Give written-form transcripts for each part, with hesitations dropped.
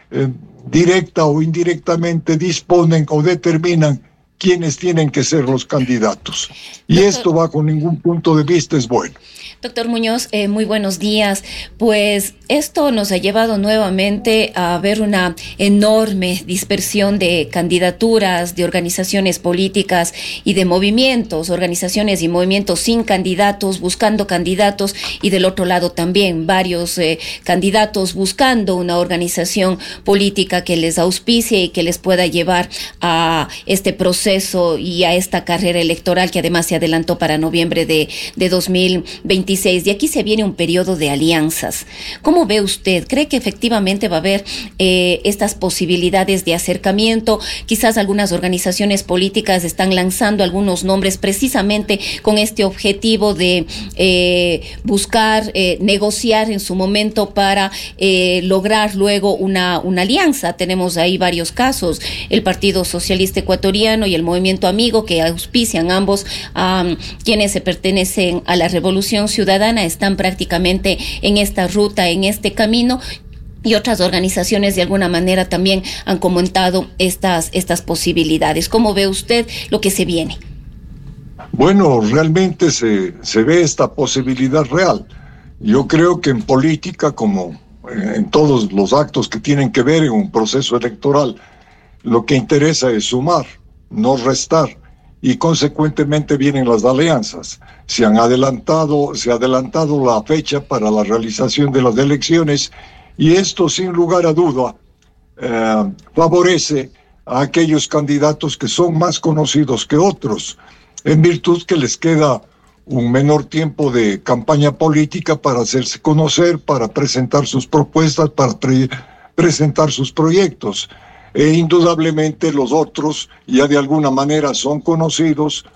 directa o indirectamente disponen o determinan quiénes tienen que ser los candidatos. Y esto bajo ningún punto de vista es bueno. Doctor Muñoz, muy buenos días. Pues esto nos ha llevado nuevamente a ver una enorme dispersión de candidaturas, de organizaciones políticas y de movimientos, organizaciones y movimientos sin candidatos, buscando candidatos, y del otro lado también varios candidatos buscando una organización política que les auspicie y que les pueda llevar a este proceso y a esta carrera electoral que además se adelantó para noviembre de 2026. De aquí se viene un periodo de alianzas. ¿Cómo ve usted? ¿Cree que efectivamente va a haber estas posibilidades de acercamiento? Quizás algunas organizaciones políticas están lanzando algunos nombres precisamente con este objetivo de buscar, negociar en su momento para lograr luego una alianza. Tenemos ahí varios casos, el Partido Socialista Ecuatoriano y el Movimiento Amigo, que auspician ambos quienes se pertenecen a la Revolución Ciudadana, están prácticamente en esta ruta, en este camino, y otras organizaciones de alguna manera también han comentado estas posibilidades. ¿Cómo ve usted lo que se viene? Bueno, realmente se ve esta posibilidad real. Yo creo que en política, como en todos los actos que tienen que ver en un proceso electoral, lo que interesa es sumar, no restar. Y consecuentemente vienen las alianzas. Se ha adelantado la fecha para la realización de las elecciones, y esto sin lugar a duda favorece a aquellos candidatos que son más conocidos que otros, en virtud que les queda un menor tiempo de campaña política para hacerse conocer, para presentar sus propuestas, para presentar sus proyectos. E indudablemente los otros ya de alguna manera son conocidos,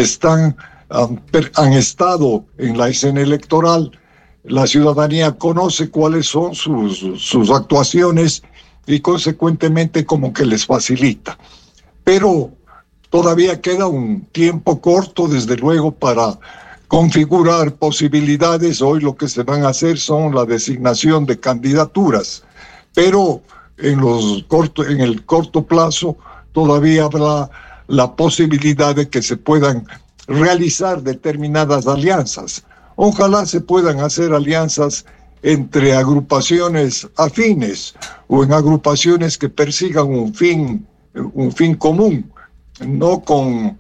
han estado en la escena electoral, la ciudadanía conoce cuáles son sus actuaciones y consecuentemente como que les facilita. Pero todavía queda un tiempo corto, desde luego, para configurar posibilidades. Hoy lo que se van a hacer son la designación de candidaturas, pero en el corto plazo todavía habrá la posibilidad de que se puedan realizar determinadas alianzas. Ojalá se puedan hacer alianzas entre agrupaciones afines o en agrupaciones que persigan un fin común, no con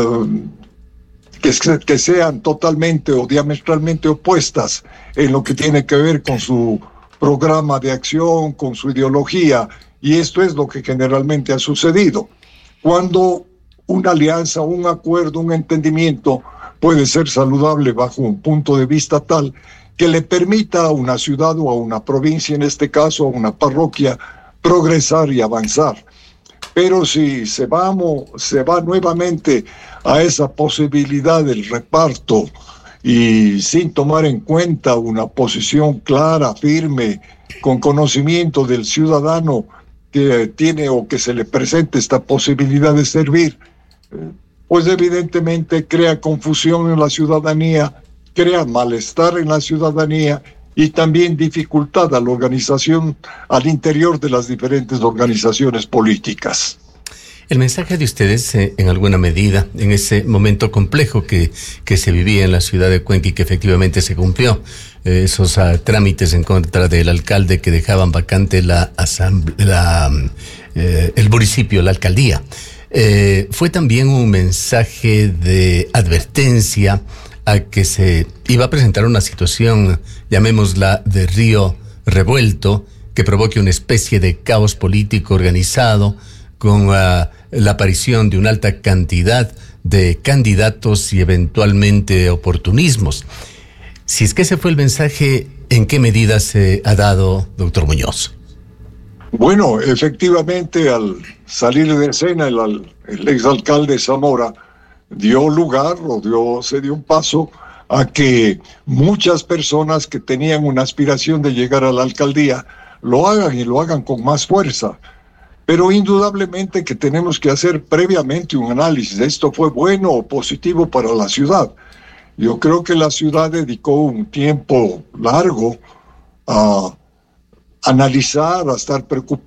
que sean totalmente o diametralmente opuestas en lo que tiene que ver con su programa de acción, con su ideología, y esto es lo que generalmente ha sucedido. Cuando una alianza, un acuerdo, un entendimiento puede ser saludable bajo un punto de vista tal que le permita a una ciudad o a una provincia, en este caso a una parroquia, progresar y avanzar. Pero si se va nuevamente a esa posibilidad del reparto y sin tomar en cuenta una posición clara, firme, con conocimiento del ciudadano que tiene o que se le presente esta posibilidad de servir, pues evidentemente crea confusión en la ciudadanía, crea malestar en la ciudadanía y también dificultad a la organización al interior de las diferentes organizaciones políticas. El mensaje de ustedes, en alguna medida, en ese momento complejo que se vivía en la ciudad de Cuenca y que efectivamente se cumplió, esos trámites en contra del alcalde que dejaban vacante el municipio, la alcaldía, fue también un mensaje de advertencia a que se iba a presentar una situación, llamémosla, de río revuelto, que provoque una especie de caos político organizado, con la aparición de una alta cantidad de candidatos y eventualmente oportunismos. Si es que ese fue el mensaje, ¿en qué medida se ha dado, doctor Muñoz? Bueno, efectivamente, al salir de escena el exalcalde Zamora se dio un paso a que muchas personas que tenían una aspiración de llegar a la alcaldía lo hagan con más fuerza. Pero indudablemente que tenemos que hacer previamente un análisis. ¿Esto fue bueno o positivo para la ciudad? Yo creo que la ciudad dedicó un tiempo largo a analizar, a estar